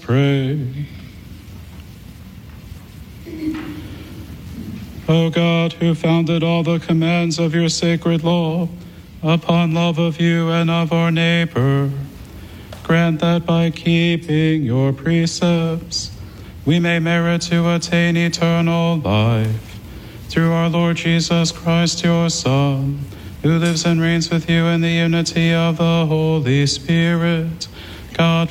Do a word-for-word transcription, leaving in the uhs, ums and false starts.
Pray. O God, who founded all the commands of your sacred law upon love of you and of our neighbor, grant that by keeping your precepts we may merit to attain eternal life. Through our Lord Jesus Christ, your Son, who lives and reigns with you in the unity of the Holy Spirit, God,